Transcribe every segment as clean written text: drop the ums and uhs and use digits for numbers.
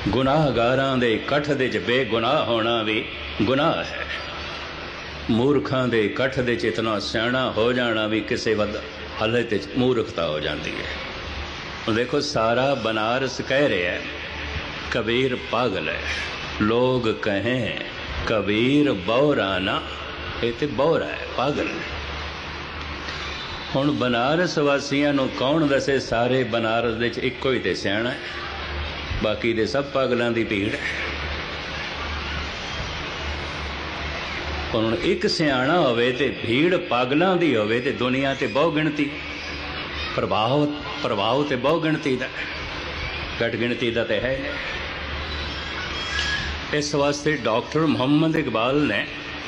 गुनाहगारां दे कठ दे च बेगुनाह होना भी गुनाह है। मूर्खां दे कठ दे च इतना सियाणा हो जाना भी किसी वध हले ते मूर्खता हो जाती है। देखो सारा बनारस कह रहे है कबीर पागल है, लोग कहें कबीर बौराना, ये तो बौरा है, पागल है। हुण बनारस वासियां नूं कौन दसे सारे बनारस दे च इक्को ही ते सियाणा है, बाकी दे सब पागलों की भीड़ है। हुण एक सियाणा होवे ते भीड़ पागलों की होवे ते दुनिया ते बहु गिणती, प्रभाव ते बहु गिणती दा, घट गिणती दा ते है। इस वास्ते डॉक्टर मुहम्मद इकबाल ने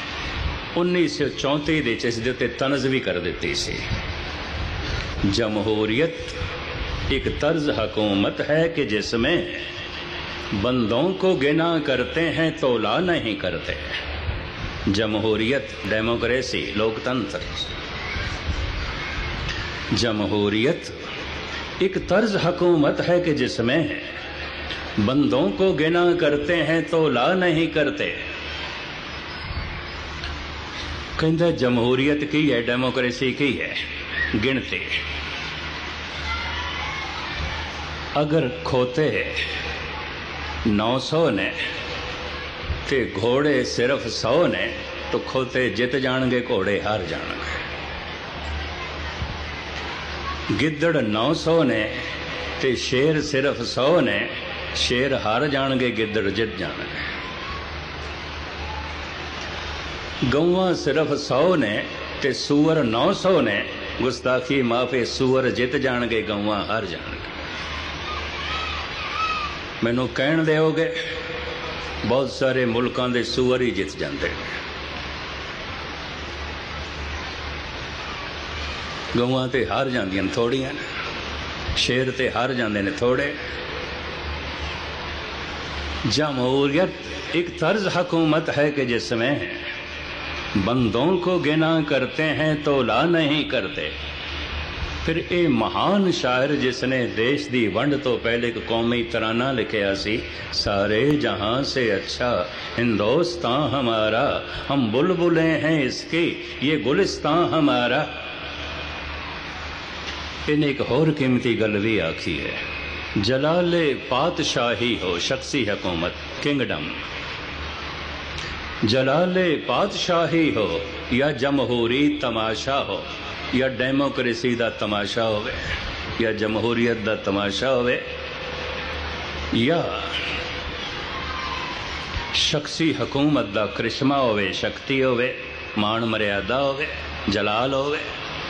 1934 दे इस दे उत्ते तनज़ भी कर दी सी। जमहूरियत एक तर्ज हुकूमत है कि जिसमें बंदों को गिना करते हैं तोला नहीं करते। जमहूरियत डेमोक्रेसी लोकतंत्र, जमहूरियत एक तर्ज हुकूमत है कि जिसमें बंदों को गिना करते हैं तोला नहीं करते। कहते जमहूरियत की है, डेमोक्रेसी की है गिनती। अगर खोते 900 ने ते घोड़े सिर्फ 100 ने तो खोते जित जाणगे, घोड़े हार जाणगे। गिद्दड़ 900 ने ते शेर सिर्फ 100 ने, शेर हार जाणगे, गिद्दड़ जित जाणगे। गौवां सिर्फ 100 ने ते सूअर 900 ने, गुस्ताखी माफे सूअर जित जाणगे, गौवां हार जाणगे। मैनू कहण दिओगे बहुत सारे मुल्कां दे सूअर ही जित जाते हैं, गौवां ते हार जांदियां थोड़ियां ने, शेर ते हार जांदे ने थोड़े। जमहूरियत एक तर्ज हुकूमत है कि जिसमें बंदों को गिना करते हैं तोला नहीं करते। फिर ये महान शायर जिसने देश दी वंड तो पहले एक कौमी तराना लिखिया सी, सारे जहां से अच्छा हिंदुस्तान हमारा, हम बुलबुलें हैं इसकी ये गुलिस्तान हमारा। इन्हें एक होर कीमती गल भी आखी है, जलाले पातशाही हो शख्सी हुकूमत किंगडम, जलाले पातशाही हो या जमहूरी तमाशा हो, या डेमोक्रेसी का तमाशा होवे, या जमहूरियत का तमाशा होवे, या शख्सी हुकूमत का करिश्मा होवे, शक्ति होवे, मान मर्यादा होवे, जलाल होवे।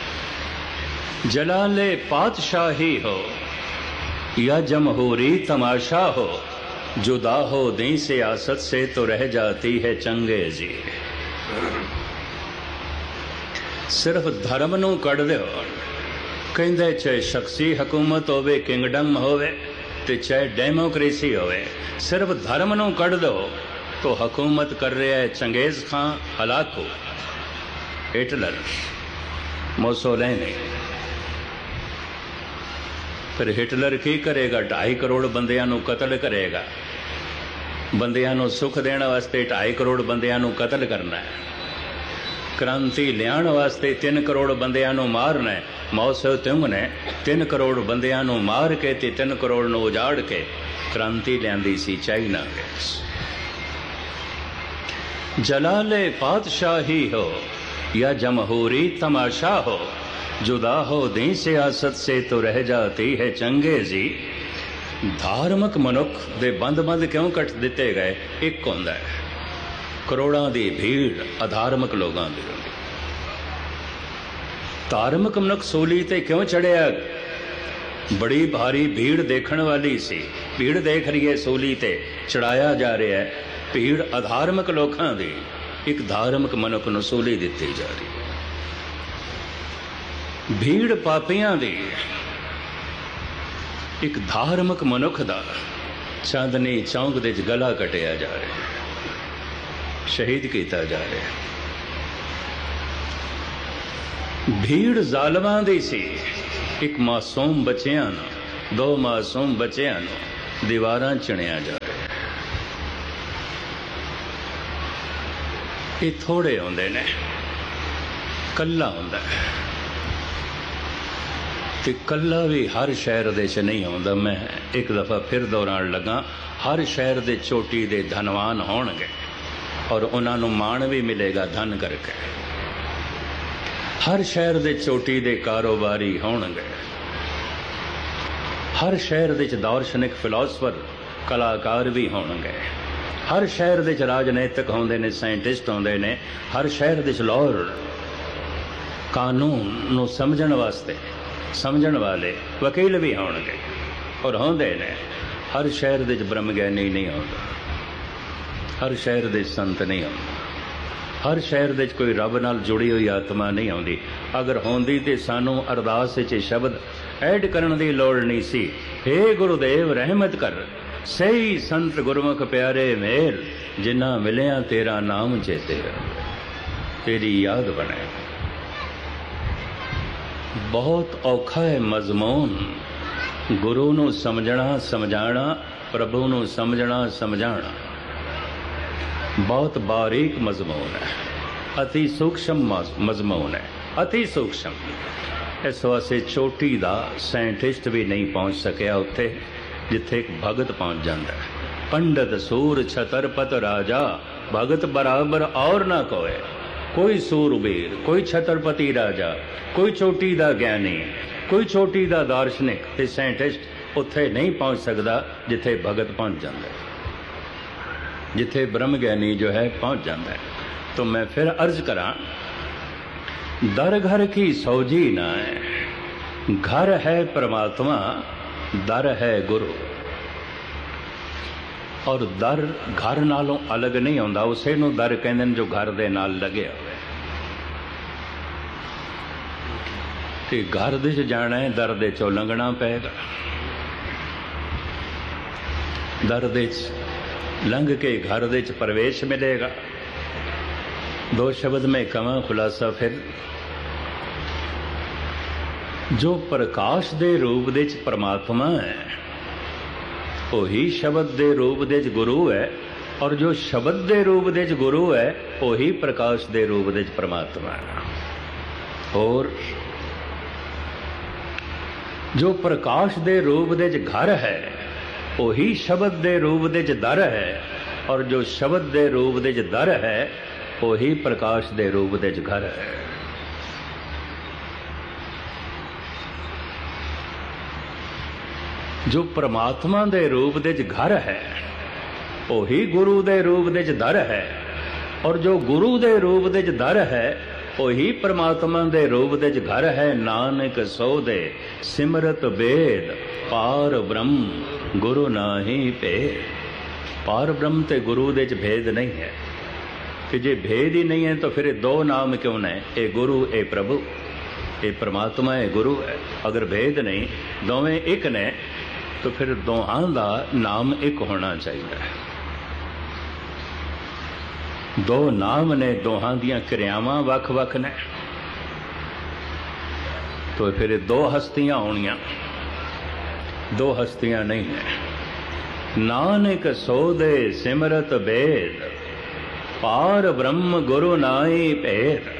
जलाले पातशाही हो या जमहूरी तमाशा हो, जुदा हो दी सियासत से तो रह जाती है चंगेजी। सिर्फ धर्म नूं कढ़ दो, कहंदे चाहे शख्सी हुकूमत होवे, किंगडम होवे ते चाहे डेमोक्रेसी होवे, सिर्फ धर्म नूं कढ़ दो तो हुकूमत कर रहा है चंगेज खां, हलाकू, हिटलर, मुसोलिनी। फिर हिटलर की करेगा? 2.5 करोड़ बंदियां नूं कतल करेगा, बंदियां नूं सुख देने वास्ते 2.5 करोड़ बंदियां नूं कतल करना है। क्रांति लियाण वास्ते 3 करोड़ बंदियां नूं मारना है। माओ से तुंग ने 3 करोड़ बंदियां नूं मार के ते 3 करोड़ नूं उजाड़ के क्रांति लियांदी सी चाइना विच। जलाले पातशाही हो या जमहूरी तमाशा हो, जुदा हो दी सियासत से तो रह जाती है चंगेजी। धार्मिक मनुख दे बंद बंद क्यों कट दिते गए? एक होंदा है करोड़ों की भीड़ अधार्मिक लोगों की। धार्मिक मनुख सूली ते क्यों चढ़िया? बड़ी भारी भीड़ देखने वाली सी, भीड़ देख रही है सूली ते चढ़ाया जा रहा है, भीड़ अधार्मिक लोगों की। एक धार्मिक मनुख नूं सूली दिती जा रही, भीड़ पापियां दी। एक धार्मिक मनुख दा चांदनी चौंक दे गला कटिया जा रहा है, शहीद किया जा रहा है। भीड़ जालमां दी सी। एक मासूम बच्चियां नूं, 2 मासूम बच्चियां नूं दीवारां चिणिया जा रहा है। ये थोड़े आउंदे ने, कल्ला आउंदा ते कल्ला भी हर शहर दे च नहीं आउंदा। मैं एक दफ़ा फिर दोहराउण लगा, हर शहर दे चोटी दे धनवान होणगे और उन्हां नूं माण भी मिलेगा धन करके। हर शहर दे चोटी दे कारोबारी होणगे, हर शहर दे दार्शनिक फिलोसफर कलाकार भी होणगे, हर शहर दे राजनीतिक होंदे ने, साइंटिस्ट होंदे ने, हर शहर दे लॉयर कानून नूं समझण वास्ते समझण वाले वकील भी होणगे और होंदे ने। हर शहर दे ब्रह्म ज्ञानी नहीं होंदा, हर शहर दे संत नहीं होंदा, हर शहर दे कोई रब नाल जुड़ी हुई आत्मा नहीं आउंदी। अगर होंदी ते सानू अरदास विच शब्द ऐड करन दी लोड़ नहीं सी। हे गुरुदेव रहमत कर, सही संत गुरमुख प्यारे मेल, जिन्ना मिलिया तेरा नाम चेते, तेरी याद बने। बहुत औखा है मजमून गुरु नू समझना समझाना, प्रभु नू समझना समझाना, बहुत बारीक मजमून है, अति सूक्ष्म मजमून है, अति सूक्ष्म। इस वास्ते चोटी दा साइंटिस्ट भी नहीं पहुंच सकिया उत्थे जिथे एक भगत पहुंच जाता है। पंडित सूर छतरपत राजा, भगत बराबर और ना कोई। कोई सूरबीर, कोई छतरपति राजा, कोई चोटी दा ज्ञानी, कोई चोटी दा दार्शनिक ते साइंटिस्ट उत्थे नहीं पहुंच सकता जिथे भगत पहुंच जाता है, जिथे ब्रह्म ज्ञानी जो है पहुंच जाता है। तो मैं फिर अर्ज करा, दर घर की सौजी ना है, घर है परमात्मा, दर है गुरु। और दर घर नालों अलग नहीं होंदा, उसे नूं दर कहंदे ने जो घर दे नाल लगे होवे। ते घर दे च जाना है, दर दे चों लंघना पेगा। दर दे च लंघ के घर दे च प्रवेश मिलेगा। दो शब्द में कवां खुलासा फिर, जो प्रकाश दे रूप दे च परमात्मा है, वही शब्द दे रूप दे च गुरु है, और जो शब्द दे रूप दे च गुरु है वही प्रकाश दे रूप दे च परमात्मा है। और जो प्रकाश दे रूप दे च घर है वही शब्द दे रूप दे च दर है, और जो शब्द दे रूप दे च दर है वही प्रकाश दे रूप दे च घर है। जो परमात्मा दे रूप दे च घर है वही गुरु दे रूप दे च दर है, और जो गुरु दे रूप दे च दर है वही परमात्मा दे रूप दे च घर है। नानक सो दे सिमरत बेद, पार ब्रह्म गुरु नाही भेद। पार ब्रह्म ते गुरु दे च भेद नहीं है, कि जे भेद ही नहीं है तो फिर दो नाम क्यों ने, ए गुरु ए प्रभु, ए परमात्मा ए गुरु है। अगर भेद नहीं, दोवें एक ने, तो फिर दोहां दा नाम एक होना चाहिए। दो नाम ने, दोहां दियां क्रियावां वख वख ने, तो फिर दो हस्तियां होनियां, दो हस्तियां नहीं है। नानक सो दे सिमरत बेद, पार ब्रह्म गुरु नाई भेद।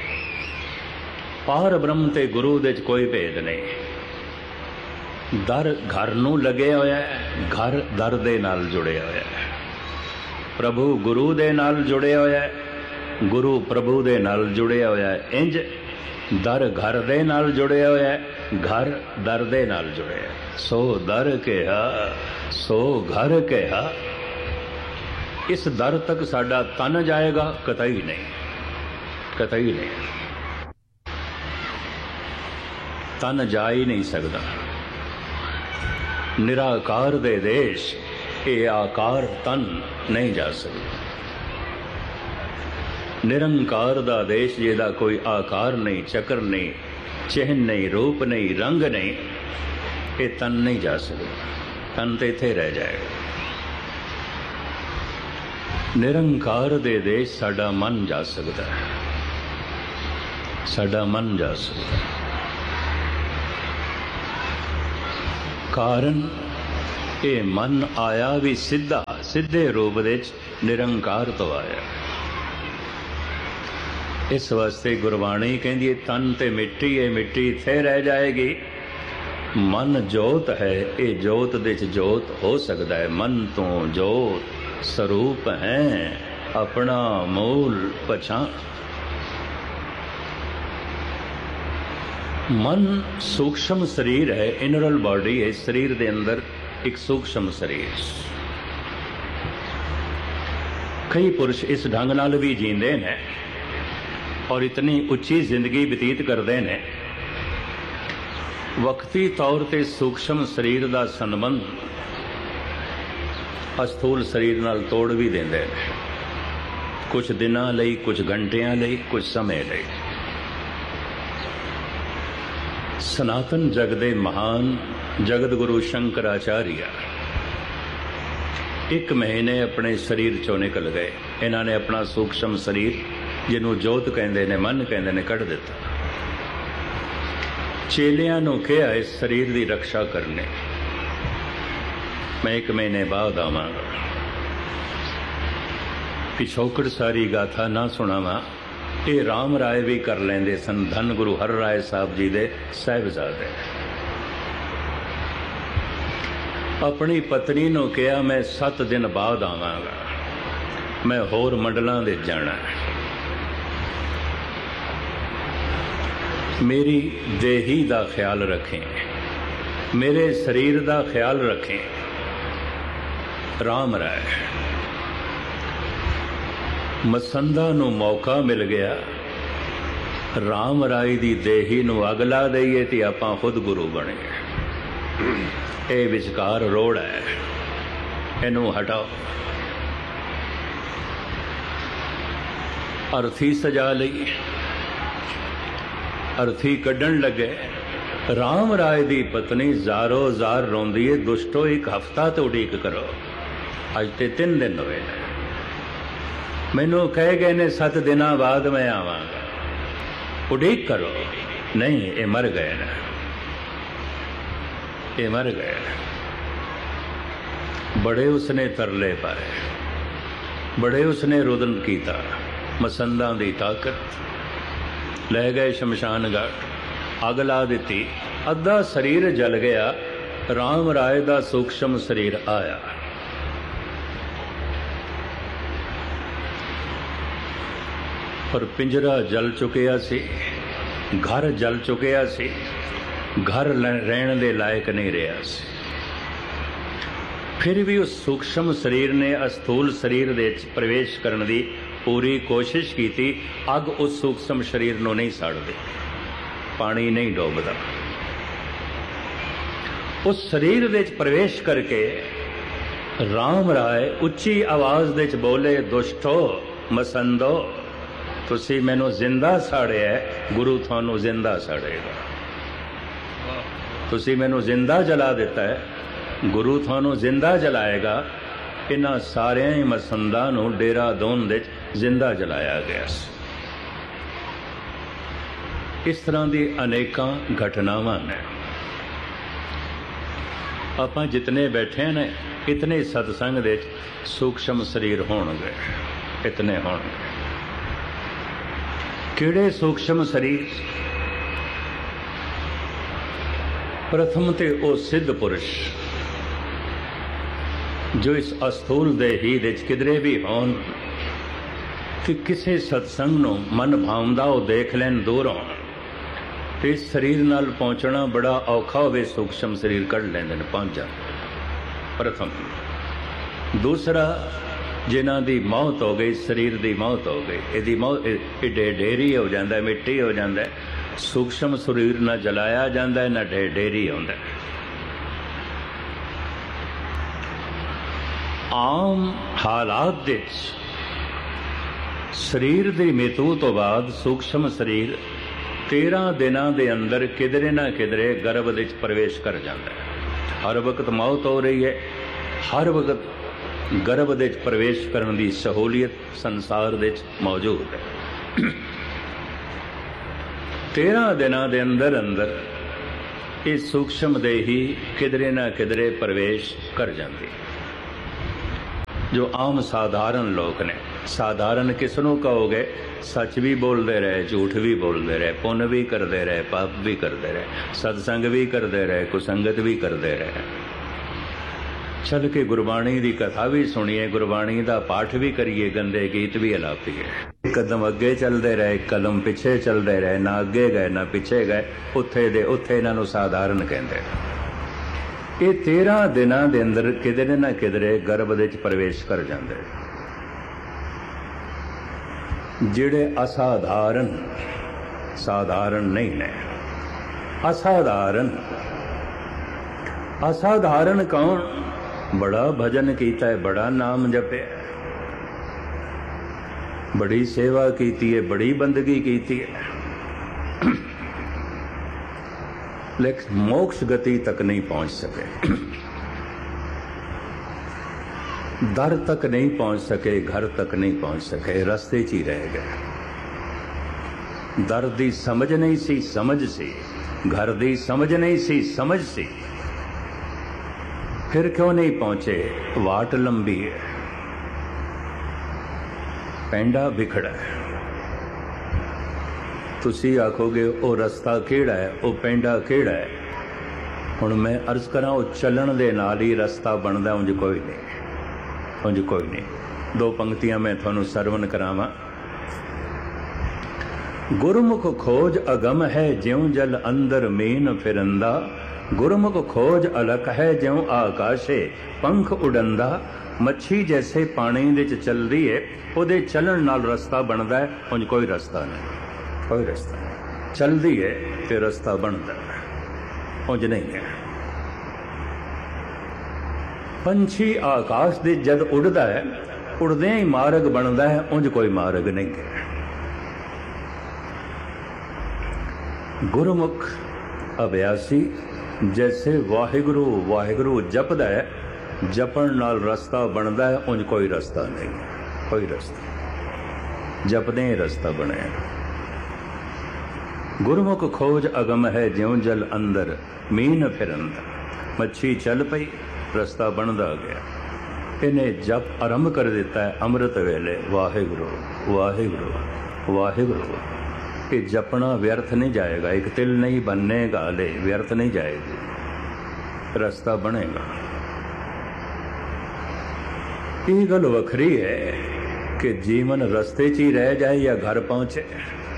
पार ब्रह्म ते गुरु दे च कोई भेद नहीं। दर घर नूं लगे होया है, घर दर दे नाल जुड़े होया है। प्रभु गुरु दे नाल जुड़े होया है, गुरु प्रभु दे नाल जुड़े होया है। इंज दर घर दे नाल जुड़े होया है, घर दर दे नाल जुड़े है। सो दर कहा सो घर कहा। इस दर तक साडा तन जाएगा? कतई नहीं, कतई नहीं। तन जा ही नहीं सकता। निराकार दे देश ये आकार तन नहीं जा सकता। निरंकार दा देश जिहदा कोई आकार नहीं, चक्र नहीं, चिन्ह नहीं, रूप नहीं, रंग नहीं, ये तन नहीं जा सकता। तन तो इत्थे रह जाएगा। निरंकार दे देश साडा मन जा सकता है, साडा मन जा सकता है। कारण ये मन आया भी सीधा, सीधे रूप दे निरंकार तो आया। इस वास्ते गुरबाणी कहती है तन ते मिट्टी है, मिट्टी इत्थे रह जाएगी। मन जोत है, ये जोत दे च जोत हो सकता है। मन तो जोत स्वरूप है, अपना मूल पहचान। मन सूक्ष्म शरीर है, इनरल बॉडी है। शरीर के अंदर एक सूक्ष्म शरीर। कई पुरुष इस ढंग नाल भी जींदे ने और इतनी उच्ची जिंदगी बतीत करते हैं, वक्ती तौर पर सूक्ष्म शरीर का संबंध अस्थूल शरीर नाल तोड़ भी देंदे ने, कुछ दिनां लई, कुछ घंटियां लई, कुछ समय लई। सनातन जग दे महान जगत गुरु शंकराचार्य 1 महीने अपने शरीर चों निकल गए। इन्होंने अपना सूक्ष्म शरीर जिन्हों जोत कहते ने, मन कहते ने, कढ़ दिता। चेलियां नूं कहा इस शरीर की रक्षा करने, मैं 1 महीने बाद आवांगा। पिछोकड़ सारी गाथा ना सुनावा, ये राम राय भी कर लेंदे सन, धन गुरु हर राय साहब जी दे साहिबजादे। अपनी पत्नी नूं कहा मैं 7 दिन बाद आवांगा, मैं होर मंडलां दे जाना है। मेरी देही दा ख्याल रखें, मेरे शरीर दा ख्याल रखें। राम राय मसंदा नूं मौका मिल गया, राम राय दी देही नूं अग ला दईए ते आपां खुद गुरु बने। ये विचकार रोड़ है, इनू हटाओ। अर्थी सजा लई, अर्थी कड्ढण लगे। राम राय दी पत्नी ज़ारो ज़ार रोंदी है, दुष्टो 1 हफ्ता तो उड़ीक करो, अज ते 3 दिन हुए। मैनू कह गए ने 7 दिनों बाद मैं आवांगा, उड़ीक करो। नहीं, ये मर गए ना, ये मर गए। बड़े उसने तरले पाए, बड़े उसने रुदन कीता। मसंदा दी ताकत ले गए शमशान घाट, अग ला दी, अद्धा शरीर जल गया। राम राय दा सूक्ष्म शरीर आया। पर पिंजरा जल चुकिया सी, घर जल चुकिया सी, घर रहने दे लायक नहीं रहा सी। फिर भी उस सूक्ष्म शरीर ने अस्थूल शरीर दे प्रवेश करने की पूरी कोशिश की थी। अग उस सूक्ष्म शरीर को नहीं साड़ती, पानी नहीं डोबता। उस शरीर दे प्रवेश करके राम राय उच्ची आवाज दे बोले, दुष्टो मसंदो, तुसी मैनू जिंदा साड़िया, गुरु थानू जिंदा साड़ेगा। तुसी मैनू जिंदा जला दिता है, गुरु थानू जिंदा जलाएगा। इन्हां सारियां ही मसंदा नू डेरा दोन दे जिंदा जलाया गया। इस तरह की अनेकां घटनावां ने। आपां जितने बैठे ने, इतने सत्संग दे सूक्ष्म शरीर होणगे, इतने होणगे। किहड़े सूक्ष्म शरीर? प्रथम ते ओ सिद्ध पुरुष जो इस अस्थूल देही दे किधरे भी होन कि किसी सत्संग नूं मन भावदा हो देख लैन दूरों, तो इस शरीर नाल पहुंचना बड़ा औखा होवे, सूक्ष्म शरीर कढ़ लैंदे ने, पहुंच जाते। प्रथम। दूसरा, जिन्हां दी मौत हो गई, शरीर की मौत हो गई, यदि मौत ढेरी हो जाता है, मिट्टी हो जाता है। सूक्ष्म शरीर ना जलाया जाता है, ना ढेरी होता है। आम हालात दे शरीर की मृत्यु तो बाद सूक्ष्म शरीर 13 दिनों के अंदर किधरे ना किधरे गर्भ विच प्रवेश कर जाता है। हर वक्त मौत हो रही है, हर वक्त गर्भ दे प्रवेश करने की सहूलियत संसार दे मौजूद है। 13 दिनों के अंदर अंदर ये सूक्ष्म देही किधरे ना किधरे प्रवेश कर जाती। जो आम साधारण लोग ने साधारण किसनों कहोगे? सच भी बोलते रहे, झूठ भी बोलते रहे, पुण्य भी करते रहे, पाप भी करते रहे, सत्संग भी करते रहे, कुसंगत भी करते रहे, चल के गुरबाणी की कथा भी सुनिए, गुरबाणी का पाठ भी करिए, गंदे गीत भी अलापीए। एक कदम अगे चलते रहे, एक कदम पिछे चलते रहे, ना अगे गए ना पिछे गए, उत्थे दे उत्थे इन्हां साधारण कहते। ये 13 दिनों के अंदर किधरे ना किधरे गर्भ दे प्रवेश कर जाते। जिहड़े असाधारण, साधारण नहीं ने, असाधारण। असाधारण कौन? बड़ा भजन किया है, बड़ा नाम जपे, बड़ी सेवा की है, बड़ी बंदगी की है, लेकिन मोक्ष गति तक नहीं पहुंच सके, दर तक नहीं पहुंच सके, घर तक नहीं पहुंच सके, रस्ते च ही रह गए। दर दी समझ नहीं सी, समझ सी, घर दी समझ नहीं सी, समझ सी, फिर क्यों नहीं पहुंचे? वाट लंबी है, पैंडा बिखड़ा है। तुसी आखोगे वो रस्ता केड़ा है, वो पैंडा केड़ा है? हुण मैं अर्ज करा, वो चलन दे नाल ही रस्ता बनता, उंज कोई नहीं, उंज कोई नहीं। 2 पंक्तियां मैं थानू सरवण करावां। गुरमुख खोज अगम है, ज्यों जल अंदर मीन फिरंदा, गुरमुख खोज अलख है, ज्यों आकाशे पंख उड़ंदा। मच्छी जैसे पानी दे च चलदी है, उहदे चलन नाल रस्ता बनदा है, उंज कोई रस्ता नहीं, कोई रस्ता नहीं। चलदी है ते रस्ता बनदा है, उंज नहीं है। पंछी आकाश दे जद उड़दा है, उड़दे ही मार्ग बनदा है, उंज कोई मार्ग नहीं है। गुरमुख अभ्यासी जैसे वाहिगुरु वाहिगुरु जपदा है, जपण नाल रस्ता बनदा है, उंज कोई रस्ता नहीं, कोई रस्ता, जपदे ही रस्ता बने। गुरमुख खोज अगम है, ज्यों जल अंदर मीन फिरंदा। मच्छी चल पई, रस्ता बनता गया। इन्हें जप आरंभ कर दिता है अमृत वेले, वाहिगुरु वाहिगुरु वाहिगुरु। ये जपना व्यर्थ नहीं जाएगा, एक तिल नहीं बनने गाले, व्यर्थ नहीं जाएगी, रास्ता बनेगा। ये गल वखरी है कि जीवन रस्ते च ही रह जाए या घर पहुंचे।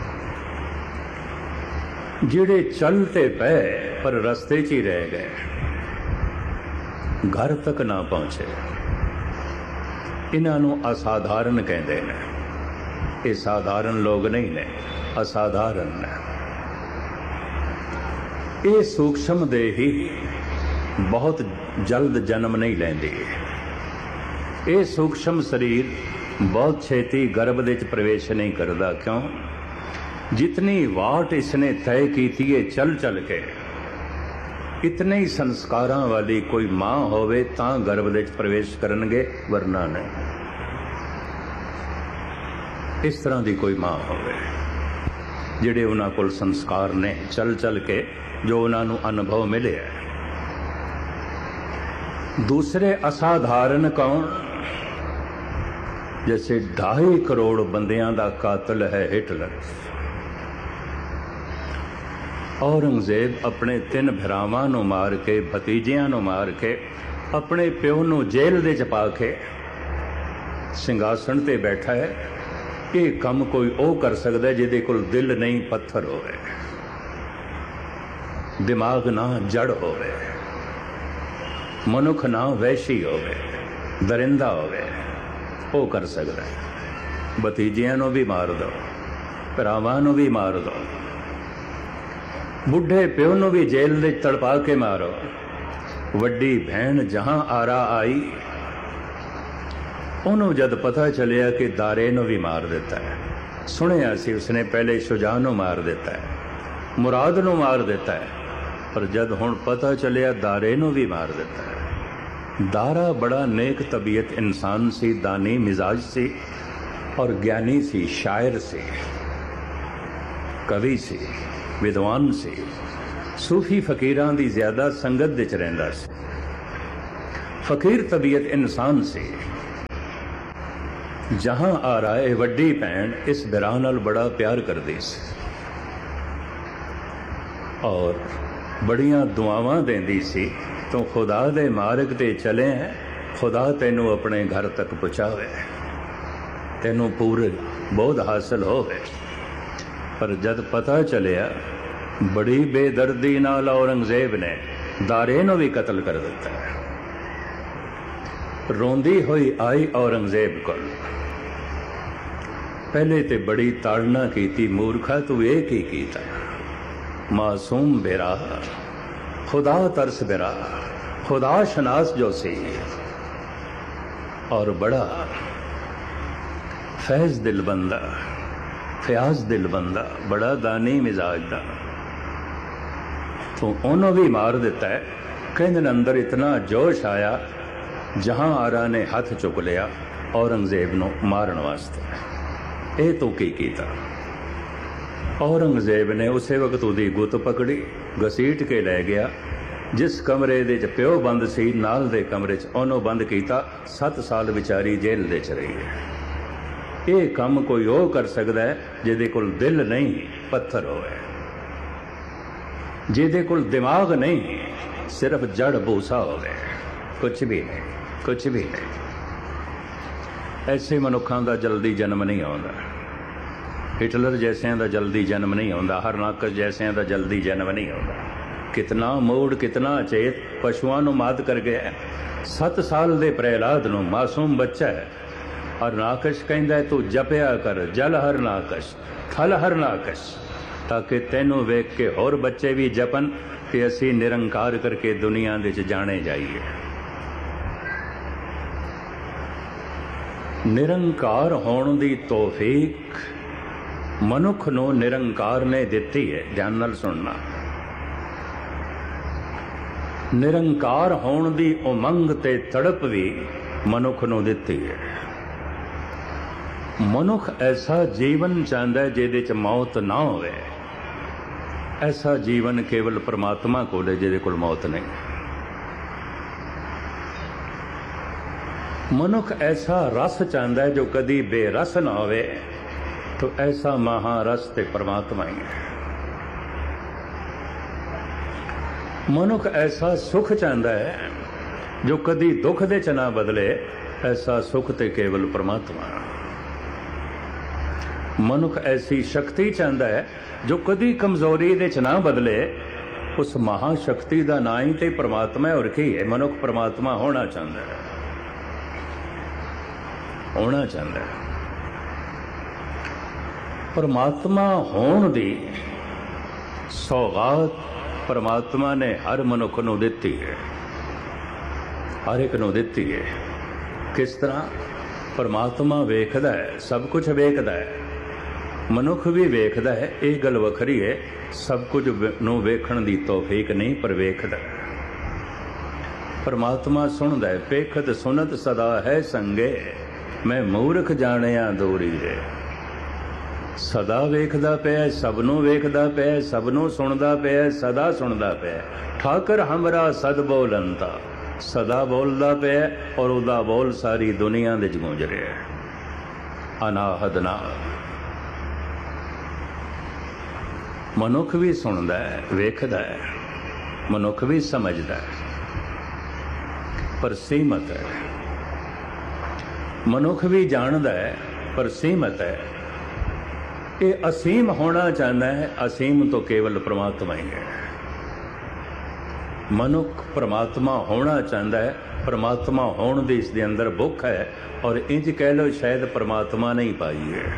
जिहड़े चलते पे पर रस्ते च ही रह गए, घर तक ना पहुंचे, इन्हां नूं असाधारण कहते हैं। ये साधारण लोग नहीं ने, असाधारण ने। ये सूक्ष्म देही बहुत जल्द जन्म नहीं लेंदी। ये सूक्ष्म शरीर बहुत छेती गर्भ दे प्रवेश नहीं करता। क्यों? जितनी वाट इसने तय की थी है चल चल के, इतने ही संस्कारां वाली कोई मां होवे तां गर्भ दे प्रवेश करनगे, वरना नहीं। इस तरह की कोई मां होवे जिहड़े उन्हां कोल संस्कार ने चल चल के जो उन्होंने अनुभव मिले है। दूसरे असाधारण कौन? जैसे 2.5 करोड़ बंदियां दा कातिल है हिटलर। औरंगजेब अपने 3 भरावां नूं मार के, भतीजियां नूं मार के, अपने प्यो नूं जेल दे च पा के सिंघासन ते बैठा है। ये काम कोई ओ कर सकता है जिहदे कोल दिल नहीं, पत्थर होवे, दिमाग ना जड़ होवे, मनुख ना वैशी होवे, दरिंदा होवे, ओ कर सकता है। भतीजियां नूं भी मार दो, भरावां नूं भी मार दो, बुढ़े प्यो नूं भी जेल दे तड़पा के मारो। वड्डी भैन जहां आरा आई, उन्होंने जद पता चलिया कि दारे नूं भी मार देता है। सुनिया सी उसने पहले शुजा नूं मार देता है, मुराद नूं मार देता है, पर जद हुण पता चलिया दारे नूं भी मार देता है। दारा बड़ा नेक तबीयत इंसान सी, दानी मिजाज सी और ज्ञानी सी, शायर सी, कवि सी, विद्वान सी, सूफी फकीरां दी ज्यादा संगत विच रहिंदा सी। फकीर तबीयत इंसान सी, जहां आ राए वड्डी भैन इस बिरा नाल बड़ा प्यार करदी सी और बड़ियां दुआवां देंदी सी। तो खुदा दे मार्ग ते चले हैं, खुदा तेनू अपने घर तक पहुँचावे, तेनू पूरे बोध हासिल होवे। पर जद पता चलिया बड़ी बेदर्दी नाल औरंगजेब ने दारे नू भी कतल कर दिता। रोंदी हुई आई औरंगजेब को, पहले ते बड़ी ताड़ना की, मूर्खा तू ये की कीता, मासूम बेरा खुदा तरस बेरा, खुदा शनास जो सी और बड़ा फैज दिल बंदा, फयाज दिल बंदा, बड़ा दानी मिजाज दा, तो उन्होंने भी मार दिता है। कहने अंदर इतना जोश आया, जहां आरा ने हथ चुक लिया औरंगजेब नू मारन वास्ते। ये तो की कीता, औरंगजेब ने उसे वक्त उदी गुत पकड़ी, घसीट के लै गया। जिस कमरे दे च प्यो बंद सी, नाल दे कमरे च ओनू बंद कीता। 7 साल बेचारी जेल दे च रही है। ये काम कोई ओ कर सकदा है जिहदे कोल दिल नहीं, पत्थर होवे, जिहदे कोल दिमाग नहीं, सिर्फ जड़ भूसा होवे, कुछ भी नहीं, कुछ भी नहीं। ऐसे मनुखों का जल्दी जन्म नहीं आता। हिटलर जैसिया का जल्दी जन्म नहीं आता, हरनाकश जैसिया का जल्दी जन्म नहीं आता। कितना मूड, कितना चेत पशुओं को मात कर गया। 7 साल के प्रहलाद नू, मासूम बच्चा है, हरनाकश कहता तू जपिया कर, जल हरनाकश, थल हरनाकश, ताकि तेनों वेख के होर बच्चे भी जपन कि असी निरंकार करके दुनिया दे च जाने जाइए। निरंकार होने की तौफीक मनुख नू निरंकार ने दिती है। ध्यान नाल सुनना, निरंकार होने की उमंग ते तड़प भी मनुख नू दिती है। मनुख ऐसा जीवन चाहता है जिहदे च मौत ना होवे। ऐसा जीवन केवल परमात्मा कोल है जिहदे कोल मौत नहीं। मनुख ऐसा रस चाहता है जो कदी बेरस ना होवे, तो ऐसा महारस ते परमात्मा ही है। मनुख ऐसा सुख चाहता है जो कदी दुख दे च ना बदले, ऐसा सुख ते केवल परमात्मा। मनुख ऐसी शक्ति चाहता है जो कदी कमजोरी दे च ना बदले, उस महाशक्ति का ना ही ते परमात्मा है। और की है? मनुख परमात्मा होना चाहता है, होना चाहता है। परमात्मा होने दी सौगात परमात्मा ने हर मनुख नू दिती है, हर एक नू दिती है। किस तरह? परमात्मा वेखदा है, सब कुछ वेखदा है, मनुख भी वेखदा है। ये गल वखरी है, सब कुछ नू वेखण दी तौफीक नहीं, पर वेखदा है। परमात्मा सुनदा है, पेखत सुनत सदा है संगे, मैं मूर्ख जानिया दूरी है। सदा वेखदा पिया, सबनों वेखदा पिया, सबनों सुनदा पिया, सदा सुनदा पिया। ठाकर हमरा सद बोलंता, सदा बोलदा पिया और उदा बोल सारी दुनिया दे च गूंज रहा है। अनाहद ना मनुख भी सुनदा है, वेखदा है, मनुख भी समझदा है, पर सीमत है। मनुख भी जानदा है, पर सीमत है। ये असीम होना चाहता है, असीम तो केवल परमात्मा ही है। मनुख परमात्मा होना चाहता है, परमात्मा होने की इसके अंदर भुख है, और इंज कह लो शायद परमात्मा नहीं पाई है।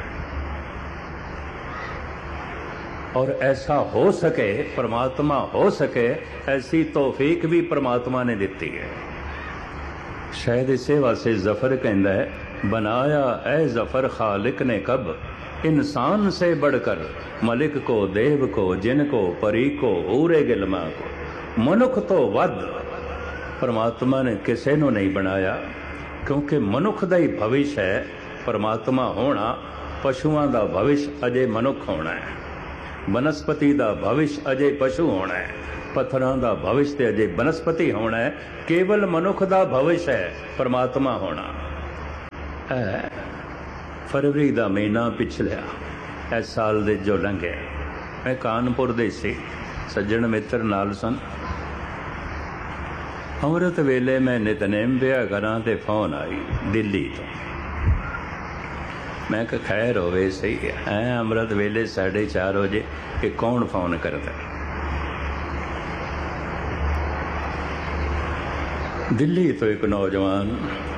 और ऐसा हो सके, परमात्मा हो सके, ऐसी तौफीक भी परमात्मा ने दी है। शायद इसे वास्ते जफर कहता है, बनाया ऐ जफर खालिक ने कब, इंसान से बढ़कर मलिक को, देव को, जिन को, परी को, ऊरे गिलमा को, मनुख तो वध परमात्मा ने किसी को नहीं बनाया। क्योंकि मनुख का ही भविष्य है परमात्मा होना, पशुओं का भविष्य अजे मनुख होना है, वनस्पति का भविष्य अजे पशु होना है, पत्थरों का भविष्य अजे वनस्पति होना है। केवल मनुख का भविष्य है परमात्मा होना है। फरवरी का महीना पिछलिया इस साल दे जो लंघे, मैं कानपुर दे से सज्जन मित्र नाल सन। अमृत वेले मैं नितनेम बिया करा तो फोन आई दिल्ली तो। मैं कहा खैर होवे सही है, अमृत वेले 4:30 बजे कि कौन फोन करता। दिल्ली तो एक नौजवान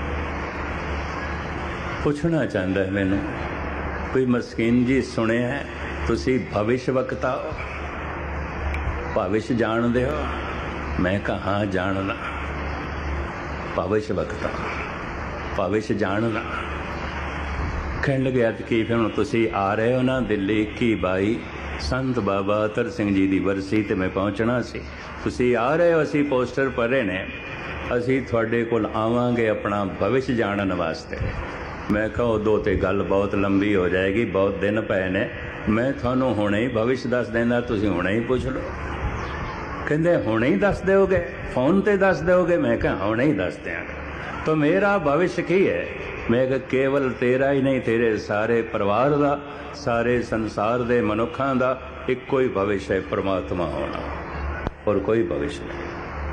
पूछना चाहता है मैनू, कोई मस्कीन जी सुने है तुसी भविष्य वक्ता हो, भविष्य जानते हो? मैं कहा हाँ जानना। भविष्य वक्ता, भविष्य जानना। कहने लगे कि फिर हम तुसी आ रहे हो ना दिल्ली 21/22 संत बाबा अतर सिंह जी की बरसी ते मैं पहुँचना सी, तुसी आ रहे हो, असी पोस्टर पढ़े ने, असी थोड़े कोल आवांगे अपना भविष्य जानने वास्ते। मैं कहा उदों तो गल बहुत लंबी हो जाएगी, बहुत दिन पे ने, मैं थानू हुणे ही भविष्य दस देना, तुसी हुणे ही पूछ लो। कहते हुणे ही दस दोगे, फोन ते दस दोगे? मैं कहा हुणे ही दस देंगे। तो मेरा भविष्य की है? मैं कहा केवल तेरा ही नहीं, तेरे सारे परिवार का, सारे संसार के मनुखों का इको ही भविष्य है, परमात्मा होना, और कोई भविष्य नहीं।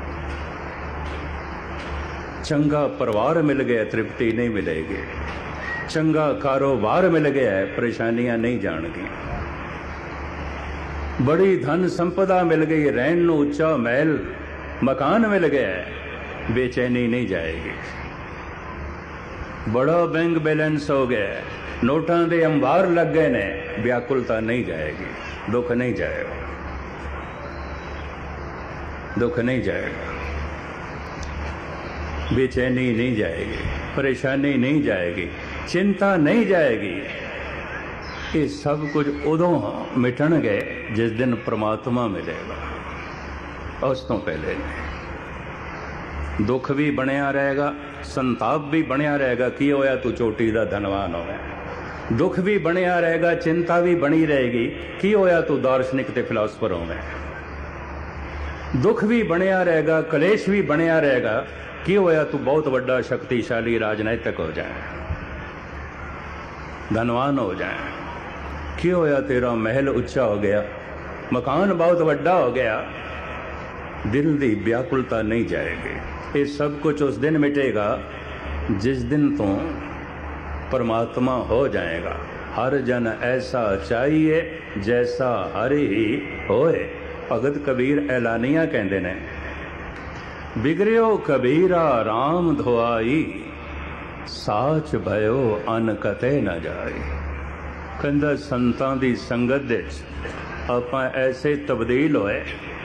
चंगा परिवार मिल गया तृप्ति नहीं मिलेगी, चंगा कारोबार मिल गया है परेशानियां नहीं जाएगी, बड़ी धन संपदा मिल गई, रहन नूं उच्चा महल मकान मिल गया है, बेचैनी नहीं जाएगी, बड़ा बैंक बैलेंस हो गया है, नोटां दे अंबार लग गए ने, व्याकुलता नहीं जाएगी, दुख नहीं जाएगा, दुख नहीं जाएगा, बेचैनी नहीं जाएगी, परेशानी नहीं जाएगी, चिंता नहीं जाएगी। ये सब कुछ उदों मिटणगे जिस दिन परमात्मा मिलेगा, उस तो पहले नहीं। दुख भी बनया रहेगा, संताप भी बनया रहेगा, की होया तू चोटी दा धनवान हो गया, दुख भी बनया रहेगा, चिंता भी बनी रहेगी, की होया तू दार्शनिक ते फिलासफर हो गया, दुख भी बनया रहेगा, कलेश भी बनया रहेगा, की होया तू बहुत बड़ा शक्तिशाली राजनैतिक हो जाए, धनवान हो जाए, की होया तेरा महल उच्चा हो गया, मकान बहुत बड़ा हो गया, दिल की व्याकुलता नहीं जाएगी। ये सब कुछ उस दिन मिटेगा जिस दिन तो परमात्मा हो जाएगा। हर जन ऐसा चाहिए जैसा हर ही होए। भगत कबीर ऐलानिया कहते ने, बिगड़ियो कबीरा राम धोआई, साच भयो अन कते न जाई। कहंदा संतां दी संगत दे आपां ऐसे तब्दील होए,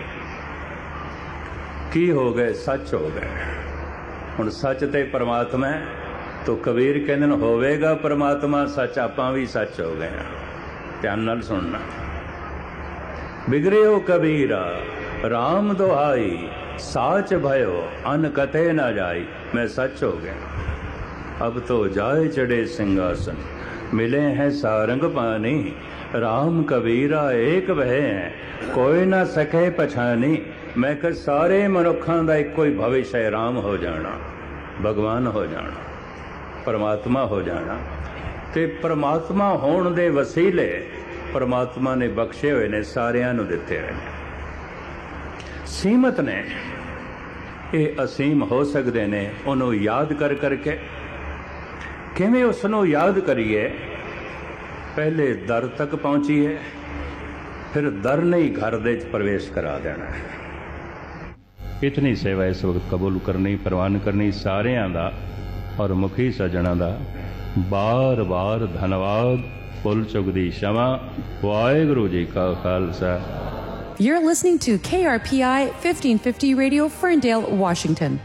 की हो गए? सच हो गए। हुण सच ते परमात्मा है, तो कबीर कहंदे ने होवेगा परमात्मा सच, आपां भी सच हो गए। ध्यान नाल सुनना, बिगड़ियो कबीरा राम दुहाई, साच भयो अन कते न जाई। मैं सच हो गया। अब तो जाए चढ़े सिंहासन, मिले हैं सारंग पानी, राम कबीरा एक वह है, कोई ना सके पछानी। मैं कह सारे मनुखों का एक कोई भविष्य है, राम हो जाना, भगवान हो जाना, परमात्मा हो जाना। ते परमात्मा होने दे वसीले परमात्मा ने बख्शे हुए ने, सारियां नूं दिते हुए ने। सीमत ने ये असीम हो सकते ने, उन्होंने याद कर करके। किवें उसनों याद करिए? पहले दर तक पहुंचीए, फिर दर नहीं घर दे प्रवेश करा देना है। इतनी सेवा इस वक्त कबूल करनी, प्रवान करनी सारियां दा और मुखी सज्जणा दा बार बार धन्यवाद। भुल चुक दी क्षमा। वाहिगुरू जी का Khalsa. You're listening to KRPI 1550 Radio, Ferndale, Washington.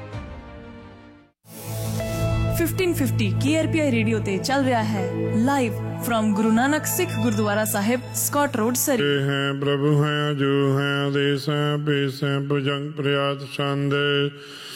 1550 KRPI radio ते चल रहा है live from Guru Nanak Sikh gurdwara Sahib, Scott road, सरी। हैं प्रभु हैं जो हैं आदेश हैं पेश हैं भुजंग प्रयात संदेश